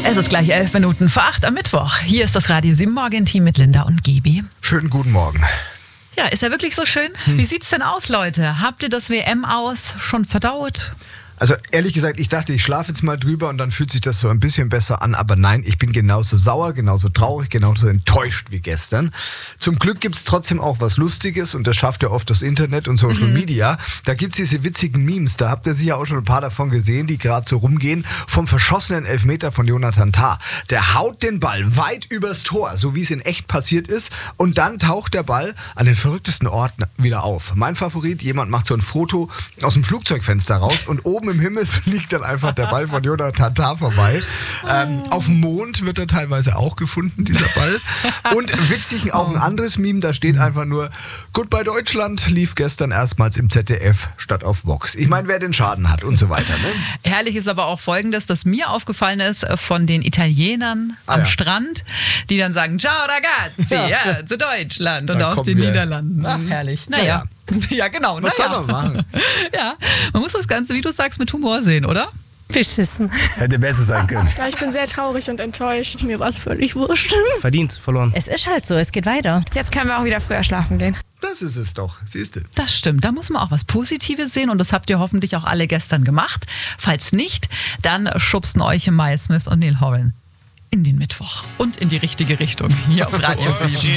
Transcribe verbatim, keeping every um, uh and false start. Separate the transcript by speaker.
Speaker 1: Es ist gleich elf Minuten vor acht am Mittwoch. Hier ist das Radio sieben Morgen-Team mit Linda und Gibi.
Speaker 2: Schönen guten Morgen.
Speaker 1: Ja, ist ja wirklich so schön. Hm. Wie sieht's denn aus, Leute? Habt ihr das W M-Aus schon verdaut?
Speaker 2: Also ehrlich gesagt, ich dachte, ich schlafe jetzt mal drüber und dann fühlt sich das so ein bisschen besser an. Aber nein, ich bin genauso sauer, genauso traurig, genauso enttäuscht wie gestern. Zum Glück gibt's trotzdem auch was Lustiges und das schafft ja oft das Internet und Social mhm. Media. Da gibt's diese witzigen Memes, da habt ihr sicher auch schon ein paar davon gesehen, die gerade so rumgehen. Vom verschossenen Elfmeter von Jonathan Tah. Der haut den Ball weit übers Tor, so wie es in echt passiert ist. Und dann taucht der Ball an den verrücktesten Orten wieder auf. Mein Favorit, jemand macht so ein Foto aus dem Flugzeugfenster raus und oben im Himmel fliegt dann einfach der Ball von Jonathan Tah vorbei. Ähm, auf dem Mond wird er teilweise auch gefunden, dieser Ball. Und witzig auch ein anderes Meme, da steht einfach nur, Goodbye Deutschland lief gestern erstmals im Z D F statt auf Vox. Ich meine, wer den Schaden hat und so weiter. Ne?
Speaker 1: Herrlich ist aber auch Folgendes, das mir aufgefallen ist von den Italienern
Speaker 2: Ah,
Speaker 1: am
Speaker 2: ja.
Speaker 1: Strand, die dann sagen, ciao ragazzi, ja. Ja, zu Deutschland und
Speaker 2: Da
Speaker 1: auch
Speaker 2: kommen
Speaker 1: den
Speaker 2: wir.
Speaker 1: Niederlanden. Ach, herrlich. Naja.
Speaker 2: Naja.
Speaker 1: Ja, genau.
Speaker 2: Was
Speaker 1: naja.
Speaker 2: soll man machen?
Speaker 1: Ja, man muss das Ganze, wie du sagst, mit Humor sehen, oder?
Speaker 3: Beschissen.
Speaker 4: Hätte besser sein können.
Speaker 3: Ja, ich bin sehr traurig und enttäuscht. Mir war es völlig wurscht.
Speaker 4: Verdient, verloren.
Speaker 5: Es ist halt so, es geht weiter.
Speaker 3: Jetzt können wir auch wieder früher schlafen gehen.
Speaker 2: Das ist es doch, siehst du.
Speaker 1: Das stimmt, da muss man auch was Positives sehen und das habt ihr hoffentlich auch alle gestern gemacht. Falls nicht, dann schubsen euch Miles Smith und Neil Horan in den Mittwoch und in die richtige Richtung hier auf Radio sieben.